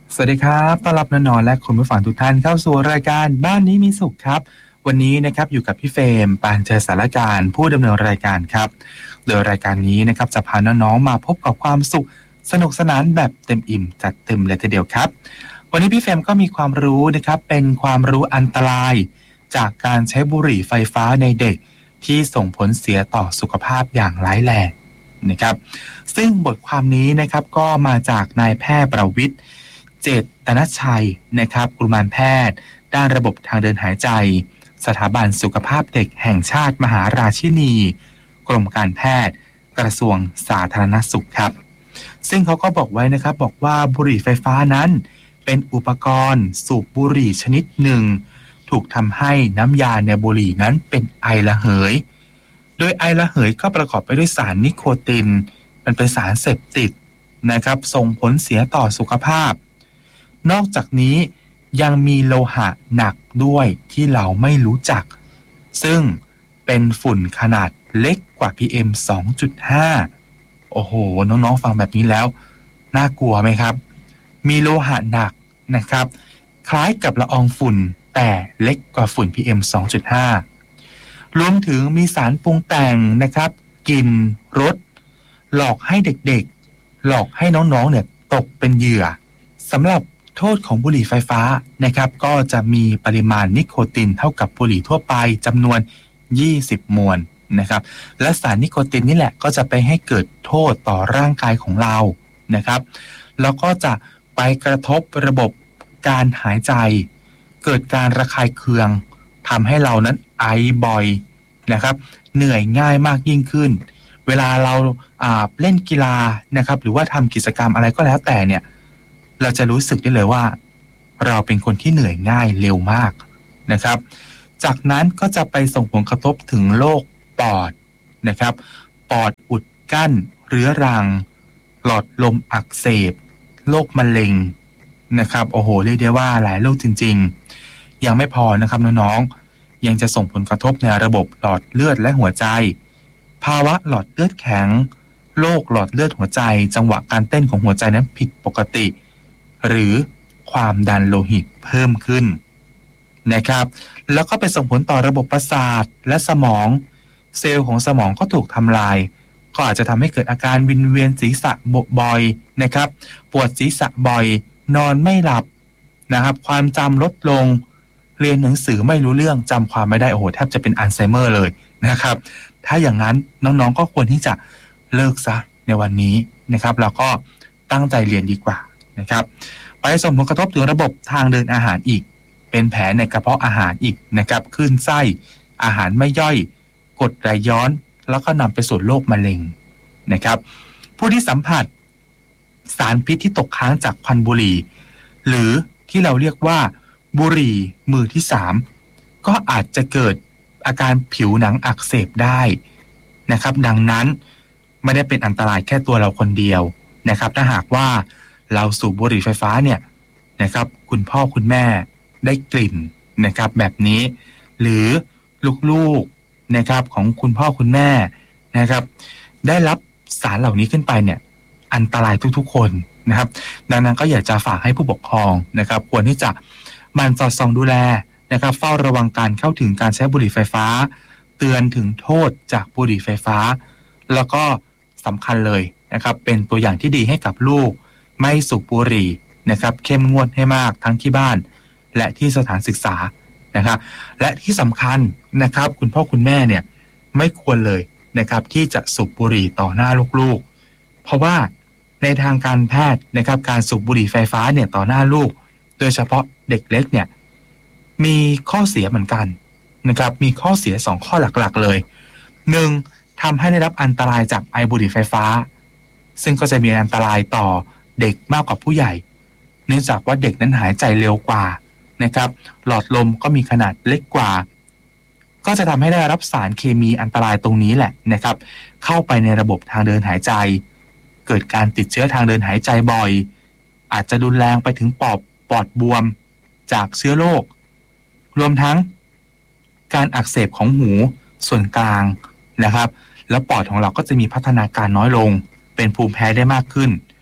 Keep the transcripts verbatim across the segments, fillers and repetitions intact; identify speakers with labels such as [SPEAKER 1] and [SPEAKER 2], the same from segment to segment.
[SPEAKER 1] สวัสดีครับต้อนรับน้องๆและคุณผู้ฟังทุกท่านเข้าสู่รายการบ้านนี้มีสุขครับวันนี้นะครับอยู่กับพี่เฟรมปานเจริญสารการผู้ดำเนินรายการครับโดยรายการนี้นะครับจะพาน้องๆมาพบกับความสุขสนุกสนานแบบเต็มอิ่มจัดเต็มเลยทีเดียวครับวันนี้พี่เฟรมก็มีความรู้นะครับเป็นความรู้อันตรายจากการใช้บุหรี่ไฟฟ้าในเด็กที่ส่งผลเสียต่อสุขภาพอย่างร้ายแรงนะครับซึ่งบทความนี้นะครับก็มาจากนายแพทย์ประวิตรเจตนชัยนะครับกุมารแพทย์ด้านระบบทางเดินหายใจสถาบันสุขภาพเด็กแห่งชาติมหาราชินีกรมการแพทย์กระทรวงสาธารณสุขครับซึ่งเขาก็บอกไว้นะครับบอกว่าบุหรี่ไฟฟ้านั้นเป็นอุปกรณ์สูบบุหรี่ชนิดหนึ่งถูกทำให้น้ำยาในบุหรี่นั้นเป็นไอระเหยโดยไอระเหยก็ประกอบไปด้วยสารนิโคตินมันเป็นสารเสพติดนะครับส่งผลเสียต่อสุขภาพนอกจากนี้ยังมีโลหะหนักด้วยที่เราไม่รู้จักซึ่งเป็นฝุ่นขนาดเล็กกว่า พี เอ็ม สองจุดห้า โอ้โหน้องๆฟังแบบนี้แล้วน่ากลัวไหมครับมีโลหะหนักนะครับคล้ายกับละอองฝุ่นแต่เล็กกว่าฝุ่น พี เอ็ม สองจุดห้า รวมถึงมีสารปรุงแต่งนะครับกลิ่นรสหลอกให้เด็กๆหลอกให้น้องๆเนี่ยตกเป็นเหยื่อสำหรับโทษของบุหรี่ไฟฟ้านะครับก็จะมีปริมาณนิโคตินเท่ากับบุหรี่ทั่วไปจำนวนยี่สิบมวลนะครับและสารนิโคตินนี่แหละก็จะไปให้เกิดโทษต่อร่างกายของเรานะครับแล้วก็จะไปกระทบระบบการหายใจเกิดการระคายเคืองทำให้เรานั้นไอบ่อยนะครับเหนื่อยง่ายมากยิ่งขึ้นเวลาเราเล่นกีฬานะครับหรือว่าทำกิจกรรมอะไรก็แล้วแต่เนี่ยเราจะรู้สึกได้เลยว่าเราเป็นคนที่เหนื่อยง่ายเร็วมากนะครับจากนั้นก็จะไปส่งผลกระทบถึงโรคปอดนะครับปอดอุดกั้นเรื้อรังหลอดลมอักเสบโรคมะเร็งนะครับโอ้โหเรียกได้ว่าหลายโรคจริงๆยังไม่พอนะครับน้องๆยังจะส่งผลกระทบในระบบหลอดเลือดและหัวใจภาวะหลอดเลือดแข็งโรคหลอดเลือดหัวใจจังหวะการเต้นของหัวใจนั้นผิดปกติหรือความดันโลหิตเพิ่มขึ้นนะครับแล้วก็ไปส่งผลต่อระบบประสาทและสมองเซลล์ของสมองก็ถูกทำลายก็อาจจะทำให้เกิดอาการวิงเวียนศีรษะบ่อยนะครับปวดศีรษะบ่อยนอนไม่หลับนะครับความจำลดลงเรียนหนังสือไม่รู้เรื่องจำความไม่ได้โอ้โหแทบจะเป็นอัลไซเมอร์เลยนะครับถ้าอย่างนั้นน้องๆก็ควรที่จะเลิกซะในวันนี้นะครับแล้วก็ตั้งใจเรียนดีกว่านะครับไปส่งผลกระทบถึงระบบทางเดินอาหารอีกเป็นแผลในกระเพาะอาหารอีกนะครับคลื่นไส้อาหารไม่ย่อยกรดไหลย้อนแล้วก็นำไปสู่โรคมะเร็งนะครับผู้ที่สัมผัสสารพิษที่ตกค้างจากควันบุหรี่หรือที่เราเรียกว่าบุหรี่มือที่สามก็อาจจะเกิดอาการผิวหนังอักเสบได้นะครับดังนั้นไม่ได้เป็นอันตรายแค่ตัวเราคนเดียวนะครับถ้าหากว่าเราสูบบุหรี่ไฟฟ้าเนี่ยนะครับคุณพ่อคุณแม่ได้กลิ่นนะครับแบบนี้หรือลูกๆนะครับของคุณพ่อคุณแม่นะครับได้รับสารเหล่านี้ขึ้นไปเนี่ยอันตรายทุกๆคนนะครับดังนั้นก็อยากจะฝากให้ผู้ปกครองนะครับควรที่จะหมั่นสอดส่องดูแลนะครับเฝ้าระวังการเข้าถึงการใช้บุหรี่ไฟฟ้าเตือนถึงโทษจากบุหรี่ไฟฟ้าแล้วก็สำคัญเลยนะครับเป็นตัวอย่างที่ดีให้กับลูกไม่สูบบุหรี่นะครับเข้มงวดให้มากทั้งที่บ้านและที่สถานศึกษานะครับและที่สำคัญนะครับคุณพ่อคุณแม่เนี่ยไม่ควรเลยนะครับที่จะสูบบุหรี่ต่อหน้าลูกๆเพราะว่าในทางการแพทย์นะครับการสูบบุหรี่ไฟฟ้าเนี่ยต่อหน้าลูกโดยเฉพาะเด็กเล็กเนี่ยมีข้อเสียเหมือนกันนะครับมีข้อเสียสองข้อหลักๆเลยหนึ่งทำให้ได้รับอันตรายจากไอบุหรี่ไฟฟ้าซึ่งก็จะมีอันตรายต่อเด็กมากกว่าผู้ใหญ่เนื่องจากว่าเด็กนั้นหายใจเร็วกว่านะครับหลอดลมก็มีขนาดเล็กกว่าก็จะทำให้ได้รับสารเคมีอันตรายตรงนี้แหละนะครับเข้าไปในระบบทางเดินหายใจเกิดการติดเชื้อทางเดินหายใจบ่อยอาจจะรุนแรงไปถึงปอดปอดบวมจากเชื้อโรครวมทั้งการอักเสบของหูส่วนกลางนะครับแล้วปอดของเราก็จะมีพัฒนาการน้อยลงเป็นภูมิแพ้ได้มากขึ้น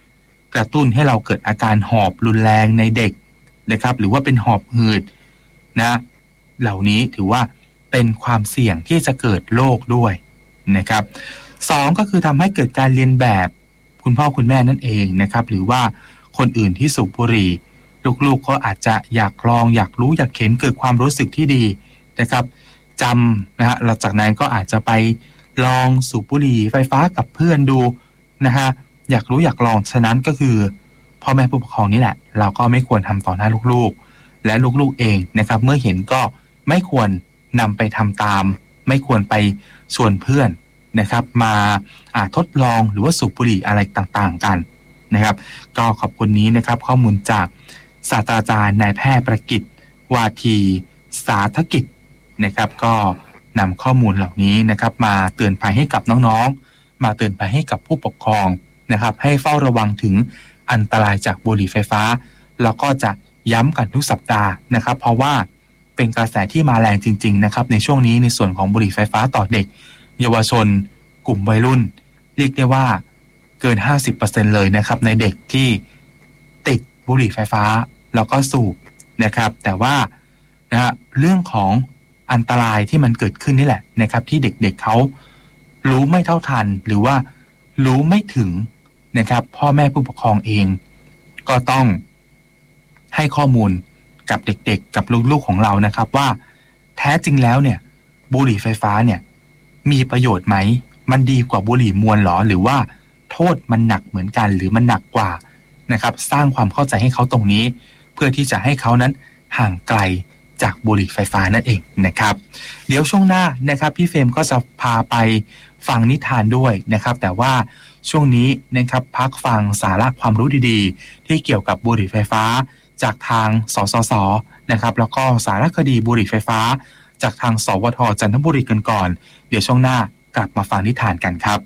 [SPEAKER 1] กระตุ้นให้เราเกิดอาการหอบรุนแรงในเด็กนะครับหรือว่าเป็นหอบหืดนะเหล่านี้ถือว่าเป็นความเสี่ยงที่จะเกิดโรคด้วยนะครับสองก็คือทำให้เกิดการเรียนแบบคุณพ่อคุณแม่นั่นเองนะครับหรือว่าคนอื่นที่สูบบุหรี่ลูกๆก็อาจจะอยากลองอยากรู้อยากเห็นเกิดความรู้สึกที่ดีนะครับจำนะฮะหลังจากนั้นก็อาจจะไปลองสูบบุหรี่ไฟฟ้ากับเพื่อนดูนะฮะอยากรู้อยากลองฉะนั้นก็คือพ่อแม่ผู้ปกครองนี่แหละเราก็ไม่ควรทำต่อหน้าลูกๆและลูกๆเองนะครับเมื่อเห็นก็ไม่ควรนำไปทำตามไม่ควรไปชวนเพื่อนนะครับมาทดลองหรือว่าสูบบุหรี่อะไรต่างๆกันนะครับก็ขอบคุณนี้นะครับข้อมูลจากศาสตราจารย์นายแพทย์ประกิตวาทีสาธกิจนะครับก็นำข้อมูลเหล่านี้นะครับมาเตือนภัยให้กับน้องๆมาเตือนภัยให้กับผู้ปกครองนะครับให้เฝ้าระวังถึงอันตรายจากบุหรี่ไฟฟ้าแล้วก็จะย้ำกันทุกสัปดาห์นะครับเพราะว่าเป็นกระแสที่มาแรงจริงๆนะครับในช่วงนี้ในส่วนของบุหรี่ไฟฟ้าต่อเด็กเยาวชนกลุ่มวัยรุ่นเรียกได้ว่าเกิน ห้าสิบเปอร์เซ็นต์ เลยนะครับในเด็กที่ติดบุหรี่ไฟฟ้าแล้วก็สูบนะครับแต่ว่านะฮะเรื่องของอันตรายที่มันเกิดขึ้นนี่แหละนะครับที่เด็กๆ เเขารู้ไม่เท่าทันหรือว่ารู้ไม่ถึงนะครับพ่อแม่ผู้ปกครองเองก็ต้องให้ข้อมูลกับเด็กๆกับลูกๆของเรานะครับว่าแท้จริงแล้วเนี่ยบุหรี่ไฟฟ้าเนี่ยมีประโยชน์ไหมมันดีกว่าบุหรี่มวลหรอหรือว่าโทษมันหนักเหมือนกันหรือมันหนักกว่านะครับสร้างความเข้าใจให้เขาตรงนี้เพื่อที่จะให้เขานั้นห่างไกลจากบุหรี่ไฟฟ้านั่นเองนะครับเดี๋ยวช่วงหน้านะครับพี่เฟรมก็จะพาไปฟังนิทานด้วยนะครับแต่ว่าช่วงนี้นะครับพักฟังสาระความรู้ดีๆที่เกี่ยวกับบุหรี่ไฟฟ้าจากทางสสสนะครับแล้วก็สารคดีบุหรี่ไฟฟ้าจากทางสวทจันทบุรีกันก่อนเดี๋ยวช่วงหน้ากลับมาฟังนิทานกันครับ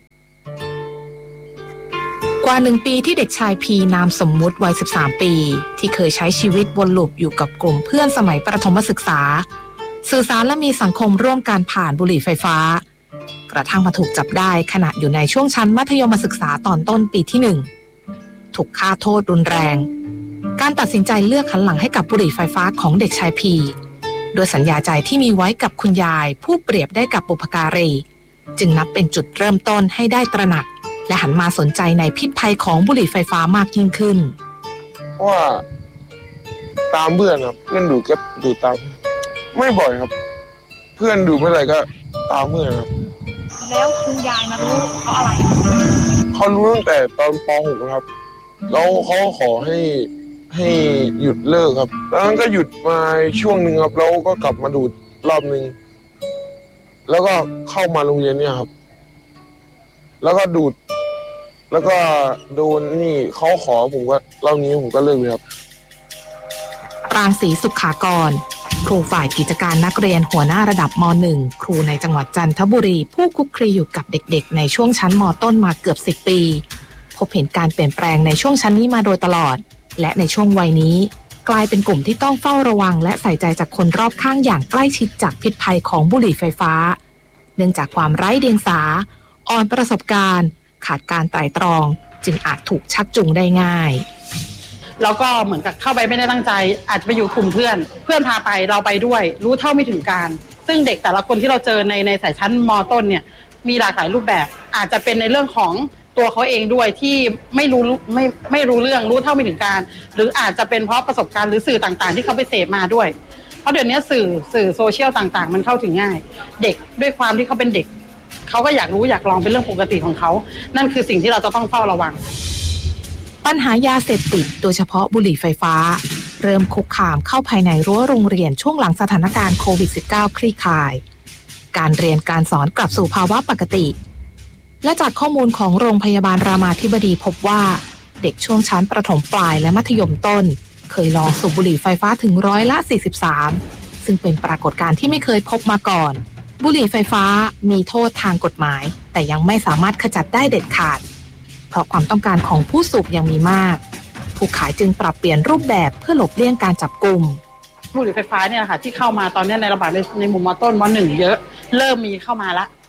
[SPEAKER 2] กว่าหนึ่งปีที่เด็กชายพีนามสมมุติวัยสิบสามปีที่เคยใช้ชีวิตวนลูปอยู่กับกลุ่มเพื่อนสมัยประถมศึกษาสื่อสารและมีสังคมร่วมกันผ่านบุหรี่ไฟฟ้ากระทั่งมาถูกจับได้ขณะอยู่ในช่วงชั้นมัธยมศึกษาตอนต้นปีที่หนึ่งถูกฆ่าโทษรุนแรงการตัดสินใจเลือกหันหลังให้กับบุหรี่ไฟฟ้าของเด็กชายพีโดยสัญญาใจที่มีไว้กับคุณยายผู้เปรียบได้กับบุพการีจึงนับเป็นจุดเริ่มต้นให้ได้ตระหนักและหันมาสนใจในพิษภัยของบุหรี่ไฟฟ้ามากยิ่งขึ้น
[SPEAKER 3] ว่าตามเพื่อนครับเพื่อนดูก็ดูตามไม่บ่อยครับเพื่อนดูเมื่อไหร่ก็ตามเพื่อนครับ
[SPEAKER 4] แล้วคุณยายมารู้เพราะอะไร
[SPEAKER 3] เขารู้ตั้งแต่ตอนป .หก ครับแล้วเขาขอให้ให้หยุดเลิกครับแล้วนั้นก็หยุดมาช่วงหนึ่งครับแล้วก็กลับมาดูดรอบนึงแล้วก็เข้ามาโรงเรียนเนี่ยครับแล้วก็ดูดแล้วก็โดนนี่เขาขอผมก็รอบนี้ผมก็เลิกเลยครับ
[SPEAKER 2] ปรางศรีสุขากรครูฝ่ายกิจการนักเรียนหัวหน้าระดับม หนึ่ง ครูในจังหวัดจันทบุรีผู้คุกคีอยู่กับเด็กๆในช่วงชั้นม.ต้นมาเกือบสิบปีพบเห็นการเปลี่ยนแปลงในช่วงชั้นนี้มาโดยตลอดและในช่วงวัยนี้กลายเป็นกลุ่มที่ต้องเฝ้าระวังและใส่ใจจากคนรอบข้างอย่างใกล้ชิดจากพิษภัยของบุหรี่ไฟฟ้าเนื่องจากความไร้เดียงสาอ่อนประสบการณ์ขาดการไตร่ตรองจึงอาจถูกชักจูงได้ง่าย
[SPEAKER 4] แล้วก็เหมือนกับเข้าไปไม่ได้ตั้งใจอาจจะไปอยู่กลุ่มเพื่อนเพื่อนพาไปเราไปด้วยรู้เท่าไม่ถึงการซึ่งเด็กแต่ละคนที่เราเจอในในสายชั้นม.ต้นเนี่ยมีหลากหลายรูปแบบอาจจะเป็นในเรื่องของตัวเขาเองด้วยที่ไม่รู้ไม่ไม่รู้เรื่องรู้เท่าไม่ถึงการหรืออาจจะเป็นเพราะประสบการณ์หรือสื่อต่างๆที่เขาไปเสพมาด้วยเพราะเดี๋ยวนี้สื่อสื่อโซเชียลต่างๆมันเข้าถึงง่ายเด็กด้วยความที่เขาเป็นเด็กเขาก็อยากรู้อยากลองเป็นเรื่องปกติของเขานั่นคือสิ่งที่เราจะต้องเฝ้าระวัง
[SPEAKER 2] ปัญหายาเสพติดโดยเฉพาะบุหรี่ไฟฟ้าเริ่มคุกคามเข้าภายในรั้วโรงเรียนช่วงหลังสถานการณ์โควิด สิบเก้า คลี่คลายการเรียนการสอนกลับสู่ภาวะปกติและจากข้อมูลของโรงพยาบาลรามาธิบดีพบว่าเด็กช่วงชั้นประถมปลายและมัธยมต้นเคยลองสูบบุหรี่ไฟฟ้าถึงร้อยละสี่สิบสามซึ่งเป็นปรากฏการณ์ที่ไม่เคยพบมาก่อนบุหรี่ไฟฟ้ามีโทษทางกฎหมายแต่ยังไม่สามารถขจัดได้เด็ดขาดเพราะความต้องการของผู้สูบยังมีมากผู้ขายจึงปรับเปลี่ยนรูปแบบเพื่อหลบเลี่ยงการจับกุม
[SPEAKER 4] บุหรี่ไฟฟ้าเนี่ยค่ะที่เข้ามาตอนนี้ในระบาดในในหมู่ม.ต้นม.หนึ่งเยอะเริ่มมีเข้ามาละ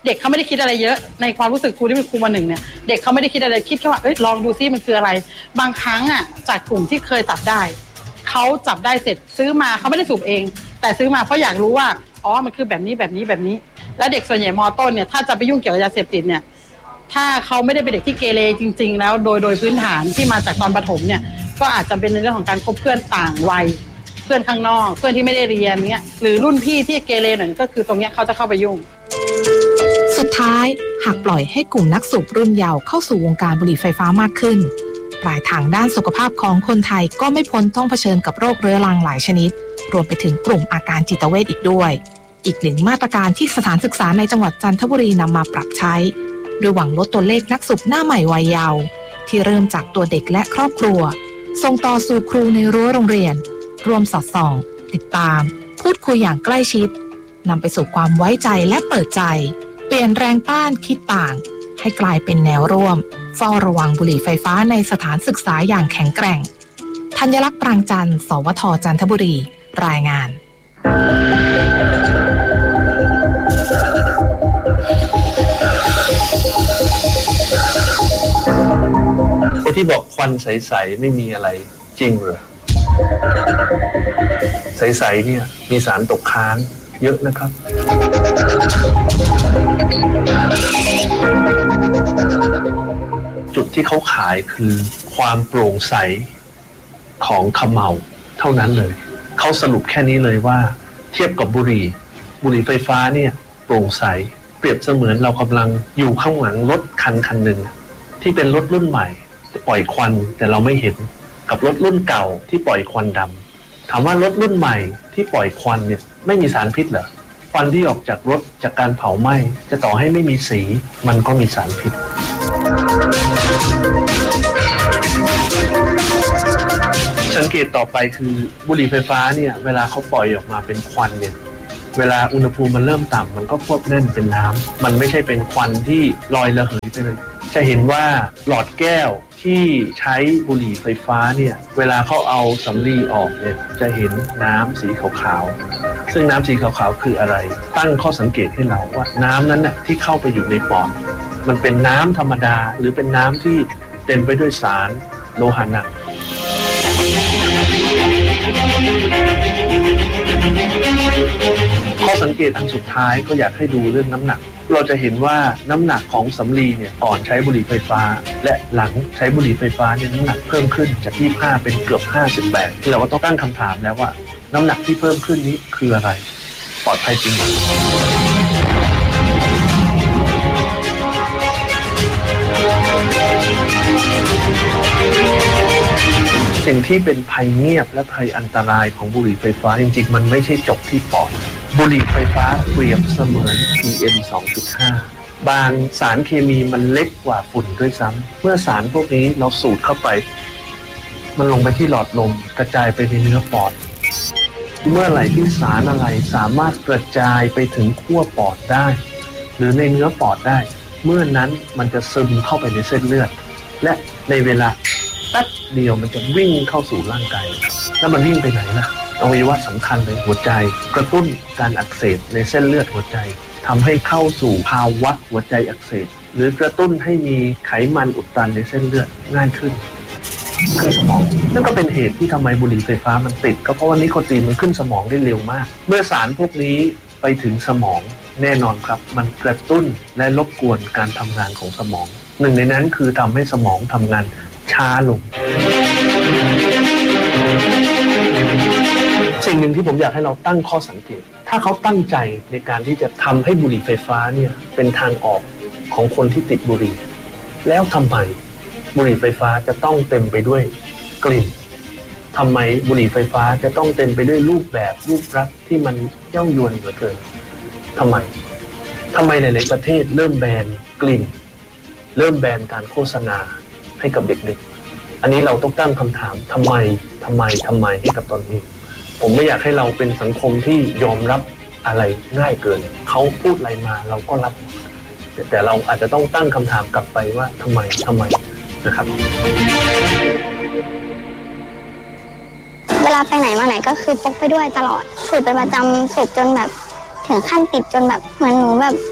[SPEAKER 4] เด็กเขาไม่ได้คิดอะไรเยอะในความรู้สึกครูที่เป็นครูมาหนึ่งเนี่ยเด็กเขาไม่ได้คิดอะไรคิดแค่ว่าเอ้ยลองดูซิมันคืออะไรบางครั้งอ่ะจากกลุ่มที่เคยจับได้เขาจับได้เสร็จซื้อมาเขาไม่ได้สูบเองแต่ซื้อมาเพราะอยากรู้ว่าอ๋อมันคือแบบนี้แบบนี้แบบนี้แล้วเด็กส่วนใหญ่ม.ต้นเนี่ยถ้าจะไปยุ่งเกี่ยวกับยาเสพติดเนี่ยถ้าเขาไม่ได้เป็นเด็กที่เกเรจริงๆแล้วโดยโดยพื้นฐานที่มาจากตอนประถมเนี่ยก็อาจจะเป็นในเรื่องของการคบเพื่อนต่างวัยเพื่อนข้างนอกเพื่อนที่ไม่ได้เรียนเนี้ยหรือรุ่นพี่ที่เกเรหน่อยก็คือตรงเนี้ยเขาจะเข้าไปยุ่ง
[SPEAKER 2] สุดท้ายหากปล่อยให้กลุ่มนักสูบรุ่นเยาว์เข้าสู่วงการบุหรี่ไฟฟ้ามากขึ้นปลายทางด้านสุขภาพของคนไทยก็ไม่พ้นต้องเผชิญกับโรคเรื้อรังหลายชนิดรวมไปถึงกลุ่มอาการจิตเวชอีกด้วยอีกหนึ่งมาตรการที่สถานศึกษาในจังหวัดจันทบุรีนำมาปรับใช้โดยหวังลดตัวเลขนักสูบหน้าใหม่วัยเยาว์ที่เริ่มจากตัวเด็กและครอบครัวส่งต่อสู่ครูในรั้วโรงเรียนรวมสอดส่องติดตามพูดคุยอย่างใกล้ชิดนำไปสู่ความไว้ใจและเปิดใจเปลี่ยนแรงต้านคิดต่างให้กลายเป็นแนวร่วมเฝ้าระวังบุหรี่ไฟฟ้าในสถานศึกษาอย่างแข็งแกร่งธัญลักษณ์ปรางจันทร์สวทจันทบุรีรายงาน
[SPEAKER 5] คนที่บอกควันใสๆไม่มีอะไรจริงเหรอใสๆเนี่ยมีสารตกค้างเยอะนะครับจุดที่เขาขายคือความโปร่งใสของเขม่าเท่านั้นเลยเขาสรุปแค่นี้เลยว่าเทียบกับบุหรี่บุหรี่ไฟฟ้าเนี่ยโปร่งใสเปรียบเสมือนเรากำลังอยู่ข้างหลังรถคันคันหนึ่งที่เป็นรถรุ่นใหม่ปล่อยควันแต่เราไม่เห็นกับรถรุ่นเก่าที่ปล่อยควันดำถามว่ารถรุ่นใหม่ที่ปล่อยควันเนี่ยไม่มีสารพิษเหรอควันที่ออกจากรถจากการเผาไหม้จะต่อให้ไม่มีสีมันก็มีสารพิษสังเกตต่อไปคือบุหรี่ไฟฟ้าเนี่ยเวลาเขาปล่อยออกมาเป็นควันเนี่ยเวลาอุณหภูมิมันเริ่มต่ำมันก็ควบแน่นเป็นน้ำมันไม่ใช่เป็นควันที่ลอยระเหยไปเลยจะเห็นว่าหลอดแก้วที่ใช้บุหรี่ไฟฟ้าเนี่ยเวลาเขาเอาสำลีออกเนี่ยจะเห็นน้ำสีขาวๆซึ่งน้ำสีขาวๆคืออะไรตั้งข้อสังเกตให้เราว่าน้ำนั้นน่ะที่เข้าไปอยู่ในปอดมันเป็นน้ำธรรมดาหรือเป็นน้ำที่เต็มไปด้วยสารโลหะหนักข้อสังเกตอันสุดท้ายก็อยากให้ดูเรื่องน้ำหนักเราจะเห็นว่าน้ำหนักของสำลีเนี่ยก่อนใช้บุหรี่ไฟฟ้าและหลังใช้บุหรี่ไฟฟ้าเนี่ยน้ำหนักเพิ่มขึ้นจากยี่สิบห้าเป็นเกือบห้าสิบแปดเราก็ต้องตั้งคำถามแล้วว่าน้ำหนักที่เพิ่มขึ้นนี้คืออะไรปลอดภัยจริงไหมสิ่งที่เป็นภัยเงียบและภัยอันตรายของบุหรี่ไฟฟ้าจริงๆมันไม่ใช่จบที่ปอดบุหรี่ไฟฟ้าเปรียบเสมือน พี เอ็ม สองจุดห้า บางสารเคมีมันเล็กกว่าฝุ่นด้วยซ้ำเมื่อสารพวกนี้เราสูดเข้าไปมันลงไปที่หลอดลมกระจายไปในเนื้อปอดเมื่อไหร่ที่สารอะไรสามารถกระจายไปถึงขั้วปอดได้หรือในเนื้อปอดได้เมื่อนั้นมันจะซึมเข้าไปในเส้นเลือดและในเวลาแป๊บเดียวมันจะวิ่งเข้าสู่ร่างกายแล้วมันวิ่งไปไหนล่ะอวัยวะสำคัญเลยหัวใจกระตุ้นการอักเสบในเส้นเลือดหัวใจทำให้เข้าสู่ภาวะหัวใจอักเสบหรือกระตุ้นให้มีไขมันอุดตันในเส้นเลือดง่ายขึ้นขึ้นสมองนั่นก็เป็นเหตุที่ทำไมบุหรี่ไฟฟ้ามันติดก็เพราะว่านิโคตินมันขึ้นสมองได้เร็วมากเมื่อสารพวกนี้ไปถึงสมองแน่นอนครับมันกระตุ้นและรบกวนการทำงานของสมองหนึ่งในนั้นคือทำให้สมองทำงานช้าลงสิ่งหนึ่งที่ผมอยากให้เราตั้งข้อสังเกตถ้าเขาตั้งใจในการที่จะทำให้บุหรี่ไฟฟ้าเนี่ยเป็นทางออกของคนที่ติดบุหรี่แล้วทำไมบุหรี่ไฟฟ้าจะต้องเต็มไปด้วยกลิ่นทำไมบุหรี่ไฟฟ้าจะต้องเต็มไปด้วยรูปแบบรูปลักษณ์ที่มันเย้ายวนเหลือเกินทำไมทำไมหลายๆประเทศเริ่มแบนกลิ่นเริ่มแบนการโฆษณาให้กับเด็กๆอันนี้เราต้องตั้งคำถามทำไมทำไมทำไมให้กับตอนนี้ผมไม่อยากให้เราเป็นสังคมที่ยอมรับอะไรง่ายเกินเขาพูดอะไรมาเราก็รับแต่เราอาจจะต้องตั้งคำถามกลับไปว่าทำไมทำไมนะครับ
[SPEAKER 6] เวลาไปไหนมาไหนก็คือพกไปด้วยตลอดสูบเป็นประจำสูบจนแบบถึงขั้นติดจนแบบเหมือนหนูแบบห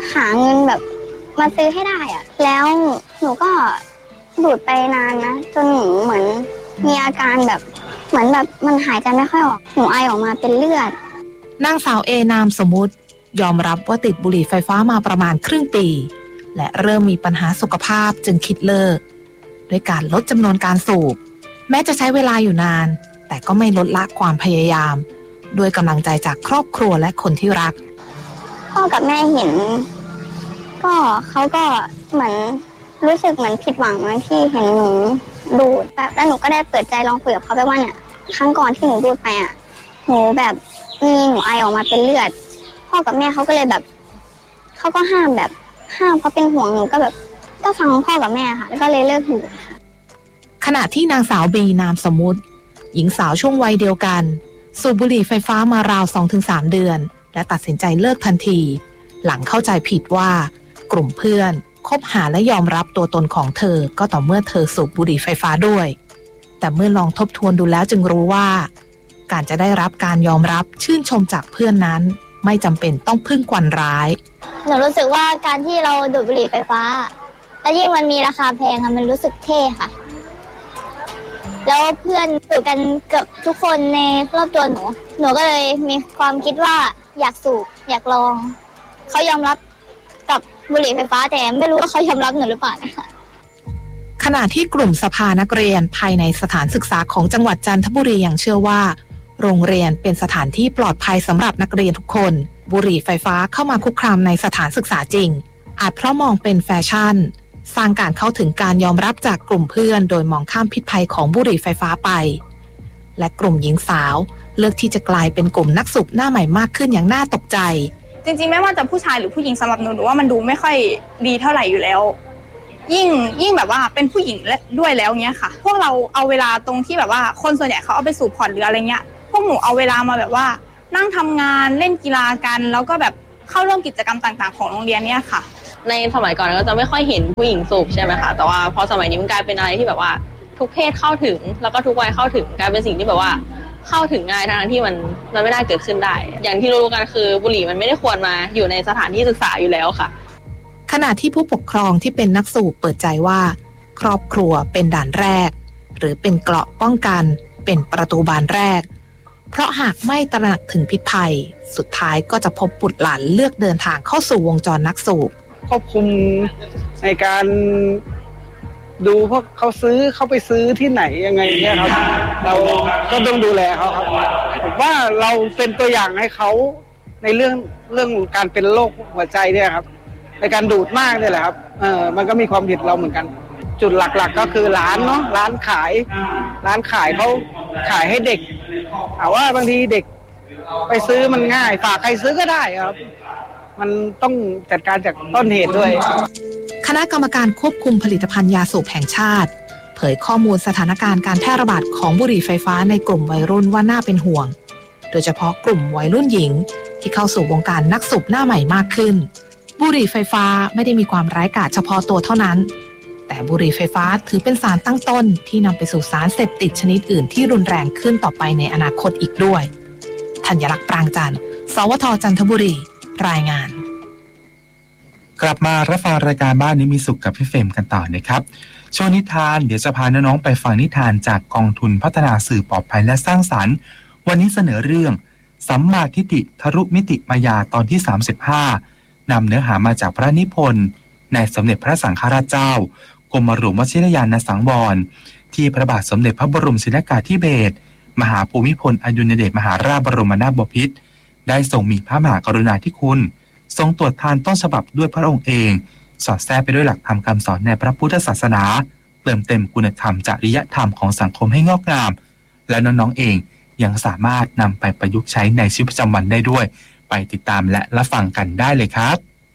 [SPEAKER 6] หาเงินแบบมาซื้อให้ได้อะแล้วหนูก็ดูดไปนานนะจนหนูเหมือนมีอาการแบบเหมือนแบบมันหายใจไม่ค่อยออกหนูไอออกมาเป็นเลือด
[SPEAKER 2] นางสาวเอนามสมมุติยอมรับว่าติดบุหรี่ไฟฟ้ามาประมาณครึ่งปีและเริ่มมีปัญหาสุขภาพจึงคิดเลิกด้วยการลดจำนวนการสูบแม้จะใช้เวลาอยู่นานแต่ก็ไม่ลดละความพยายามด้วยกำลังใจจากครอบครัวและคนที่รัก
[SPEAKER 6] พ่อกับแม่เห็นก็เขาก็เหมือนรู้สึกเหมือนผิดหวังที่เห็นหนูดูดแบบแล้วหนูก็ได้เปิดใจลองคุยกับเขาไปว่าเนี่ยครั้งก่อนที่หนูดูดไปอ่ะหนูแบบมีหนูไอออกมาเป็นเลือดพ่อกับแม่เขาก็เลยแบบเขาก็ห้ามแบบห้ามเพราะเป็นห่วงหนูก็แบบก็ฟังพ่อกับแม่ค่ะแล้วก็เลยเลิกดูด
[SPEAKER 2] ขณะที่นางสาวบีนามสมมุติหญิงสาวช่วงวัยเดียวกันสูบบุหรี่ไฟฟ้ามาราว สองถึงสาม เดือนและตัดสินใจเลิกทันทีหลังเข้าใจผิดว่ากลุ่มเพื่อนคบหาและยอมรับตัวตนของเธอก็ต่อเมื่อเธอสูบบุหรี่ไฟฟ้าด้วยแต่เมื่อลองทบทวนดูแล้วจึงรู้ว่าการจะได้รับการยอมรับชื่นชมจากเพื่อนนั้นไม่จำเป็นต้องพึ่งควันร้าย
[SPEAKER 6] หนูรู้สึกว่าการที่เราดูดบุหรี่ไฟฟ้าและยิ่งมันมีราคาแพงอะมันรู้สึกเท่ค่ะแล้วเพื่อนสูบกันเกือบทุกคนในรอบตัวหนูหนูก็เลยมีความคิดว่าอยากสูบอยากลองเขายอมรับกับบุหรี่ไฟฟ้าแต่ไม่รู้ว่าเขายอมรับหนูหรือเปล่านะคะ
[SPEAKER 2] ขณะที่กลุ่มสภานักเรียนภายในสถานศึกษาของจังหวัดจันทบุรียังเชื่อว่าโรงเรียนเป็นสถานที่ปลอดภัยสำหรับนักเรียนทุกคนบุหรี่ไฟฟ้าเข้ามาคุกคามในสถานศึกษาจริงอาจเพราะมองเป็นแฟชั่นสร้างการเข้าถึงการยอมรับจากกลุ่มเพื่อนโดยมองข้ามพิษภัยของบุหรี่ไฟฟ้าไปและกลุ่มหญิงสาวเลือกที่จะกลายเป็นกลุ่มนักสูบหน้าใหม่มากขึ้นอย่างน่าตกใจ
[SPEAKER 7] จริงๆไม่ว่าจะผู้ชายหรือผู้หญิงสำหรับหนูหนูว่ามันดูไม่ค่อยดีเท่าไหร่อยู่แล้วยิ่งยิ่งแบบว่าเป็นผู้หญิงด้วยแล้วเงี้ยค่ะพวกเราเอาเวลาตรงที่แบบว่าคนส่วนใหญ่เขาเอาไปสูบผ่อนหรืออะไรเงี้ยพวกหนูเอาเวลามาแบบว่านั่งทำงานเล่นกีฬากันแล้วก็แบบเข้าร่วมกิจกรรมต่างๆของโรงเรียนเนี่ยค่ะ
[SPEAKER 8] ในสมัยก่อนก็จะไม่ค่อยเห็นผู้หญิงสูบใช่ไหมคะแต่ว่าพอสมัยนี้มันกลายเป็นอะไรที่แบบว่าทุกเพศเข้าถึงแล้วก็ทุกวัยเข้าถึงกลายเป็นสิ่งที่แบบว่าเข้าถึงง่ายทั้งที่มันมันไม่น่าเกิดขึ้นได้อย่างที่รู้กันคือบุหรี่มันไม่ได้ควรมาอยู่ในสถานที่ศึกษาอยู่แล้วค่ะ
[SPEAKER 2] ขณะที่ผู้ปกครองที่เป็นนักสูบเปิดใจว่าครอบครัวเป็นด่านแรกหรือเป็นเกราะป้องกันเป็นประตูบานแรกเพราะหากไม่ตระหนักถึงพิษภัยสุดท้ายก็จะพบบุตรหลานเลือกเดินทางเข้าสู่วงจรนักสูบ
[SPEAKER 9] ควบคุมในการดูพวกเขาซื้อเขาไปซื้อที่ไหนยังไงเนี่ยครับเราก็ต้องดูแลเขาครับผมว่าเราเป็นตัวอย่างให้เขาในเรื่องเรื่องการเป็นโรคหัวใจเนี่ยครับในการดูดมากเนี่ยแหละครับเออมันก็มีความผิดเราเหมือนกันจุดหลักๆก็คือร้านเนาะร้านขายร้านขายเขาขายให้เด็กแต่ว่าบางทีเด็กไปซื้อมันง่ายฝากใครซื้อก็ได้ครับมันต้องจัดการจากต้นเหตุด้วย
[SPEAKER 2] คณะกรรมการควบคุมผลิตภัณฑ์ยาสูบแห่งชาติเผยข้อมูลสถานการณ์การแพร่ระบาดของบุหรี่ไฟฟ้าในกลุ่มวัยรุ่นว่าน่าเป็นห่วงโดยเฉพาะกลุ่มวัยรุ่นหญิงที่เข้าสู่วงการนักสูบหน้าใหม่มากขึ้นบุหรี่ไฟฟ้าไม่ได้มีความร้ายกาจเฉพาะตัวเท่านั้นแต่บุหรี่ไฟฟ้าถือเป็นสารตั้งต้นที่นำไปสู่สารเสพติดชนิดอื่นที่รุนแรงขึ้นต่อไปในอนาคตอีกด้วยธัญลักษณ์ปรางจันทร์สวทจันทบุรีรายงาน
[SPEAKER 1] กลับมารับฟังรายการบ้านนี้มีสุขกับพี่เฟรมกันต่อนะครับช่วงนิทานเดี๋ยวจะพาน้องๆไปฟังนิทานจากกองทุนพัฒนาสื่อปลอดภัยและสร้างสรรค์วันนี้เสนอเรื่องสัมมาทิฏฐิทะลุมิติมายาตอนที่สามสิบห้านำเนื้อหามาจากพระนิพนธ์ในสมเด็จพระสังฆราชเจ้ากรมหลวงวชิรยานสังวรที่พระบาทสมเด็จพระบรมชนกาธิเบศรมหาภูมิพลอดุลยเดชมหาราชบรมนาถบพิตรได้ทรงมีพระมหากรุณาธิคุณทรงตรวจทานต้นฉบับด้วยพระองค์เองสอดแทรกไปด้วยหลักธรรมคำสอนในพระพุทธศาสนาเติมเต็มคุณธรรมจริยธรรมของสังคมให้งอกงามและน้องๆเองยังสามารถนำไปประยุกต์ใช้ในชีวิตประจำวันได้ด้วยไปติดตามและรับฟังกันได้เลยครับ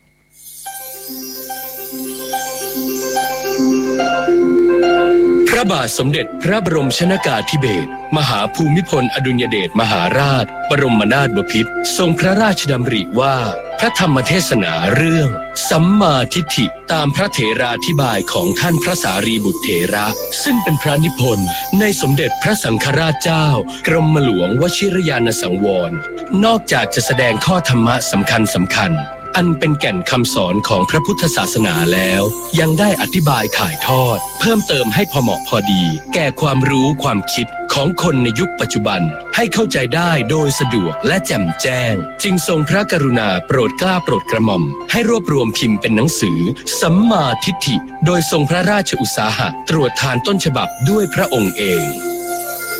[SPEAKER 10] พระบาทสมเด็จพระบรมชนกาธิเบศรมหาภูมิพลอดุลยเดชมหาราชบรมนาถบพิตรทรงพระราชดำริว่าพระธรรมเทศนาเรื่องสัมมาทิฏฐิตามพระเถราธิบายของท่านพระสารีบุตรเถระซึ่งเป็นพระนิพนธ์ในสมเด็จพระสังฆราชเจ้ากรมหลวงวชิรยานสังวรนอกจากจะแสดงข้อธรรมะสำคัญสำคัญอันเป็นแก่นคำสอนของพระพุทธศาสนาแล้วยังได้อธิบายถ่ายทอดเพิ่มเติมให้พอเหมาะพอดีแก่ความรู้ความคิดของคนในยุคปัจจุบันให้เข้าใจได้โดยสะดวกและแจ่มแจ้งจึงทรงพระกรุณาโปรดเกล้าโปรดกระหม่อมให้รวบรวมพิมพ์เป็นหนังสือสัมมาทิฏฐิโดยทรงพระราชอุตสาหะตรวจทานต้นฉบับด้วยพระองค์เอง